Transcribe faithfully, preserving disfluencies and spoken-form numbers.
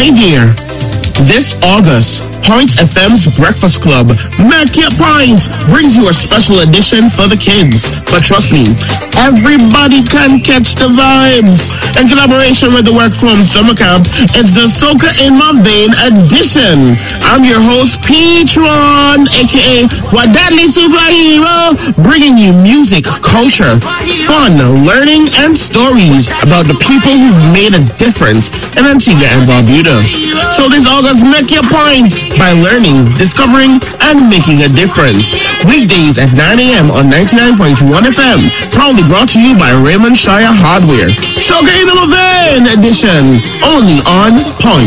Hey there. This August, Point F M's Breakfast Club, Make Your Point, brings you a special edition for the kids. But trust me, everybody can catch the vibes. In collaboration with the Work From Summer Camp, it's the Soca in My Vein edition. I'm your host, Petron, aka Wadadli Superhero, bringing you music, culture, fun, learning, and stories about the people who've made a difference in Antigua and Barbuda. So this August, make your point by learning, discovering, and making a difference. Weekdays at nine a.m. on ninety-nine point one F M. Proudly brought to you by Raymond Shire Hardware. Soca in My Vein edition, only on Point.